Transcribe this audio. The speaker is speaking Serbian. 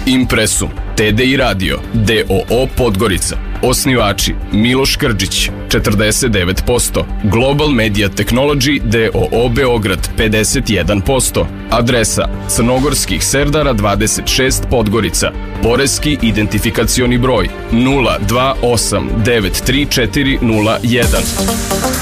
Impresum, TDI Radio, DOO Podgorica. Osnivači Miloš Krđić, 49%. Global Media Technology, DOO Beograd, 51%. Adresa Crnogorskih Serdara 26 Podgorica. Poreski identifikacioni broj 02893401.